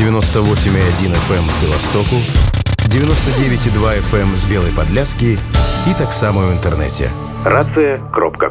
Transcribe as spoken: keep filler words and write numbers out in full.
девяносто восемь и один эф эм з Белостоку, девяносто девять и два эф эм з Белой Подляски и так само в интернете. рация крапка